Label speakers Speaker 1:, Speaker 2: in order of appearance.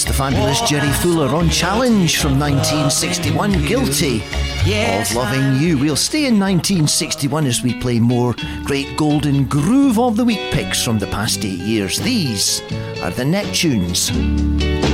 Speaker 1: Yes, the fabulous Jerry Fuller on Challenge from 1961, Guilty of Loving You. We'll stay in 1961 as we play more great golden groove of the week picks from the past 8 years. These are the Neptunes.